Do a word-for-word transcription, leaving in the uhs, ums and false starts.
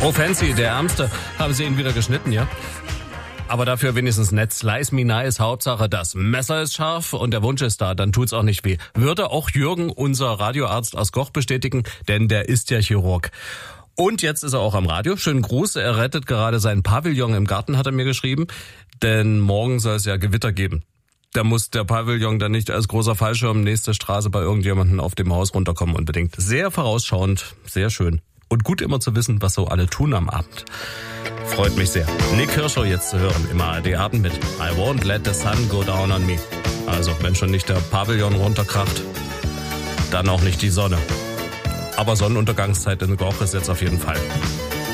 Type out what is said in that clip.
Oh, fancy, der Ärmste. Haben Sie ihn wieder geschnitten, ja? Aber dafür wenigstens nett. Slice me nice. Hauptsache, das Messer ist scharf und der Wunsch ist da. Dann tut's auch nicht weh. Würde auch Jürgen, unser Radioarzt aus Goch, bestätigen, denn der ist ja Chirurg. Und jetzt ist er auch am Radio. Schönen Gruß. Er rettet gerade seinen Pavillon im Garten, hat er mir geschrieben. Denn morgen soll es ja Gewitter geben. Da muss der Pavillon dann nicht als großer Fallschirm nächste Straße bei irgendjemandem auf dem Haus runterkommen unbedingt. Sehr vorausschauend, sehr schön. Und gut immer zu wissen, was so alle tun am Abend. Freut mich sehr. Nick Hirscher jetzt zu hören im A R D Abend mit I won't let the sun go down on me. Also, wenn schon nicht der Pavillon runterkracht, dann auch nicht die Sonne. Aber Sonnenuntergangszeit in Goch ist jetzt auf jeden Fall.